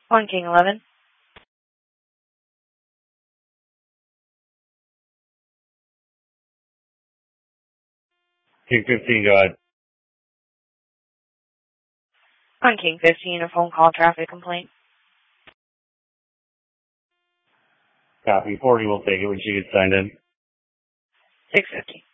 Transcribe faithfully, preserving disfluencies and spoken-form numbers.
On King eleven. King fifteen, go ahead. On King fifteen, a phone call traffic complaint. Copy. forty will take it when she gets signed in. six fifty.